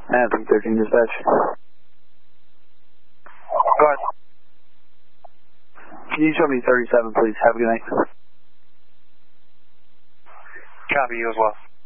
Anthony 13 dispatch. Go ahead. Can you show me 37, please? Have a good night. Copy, you as well.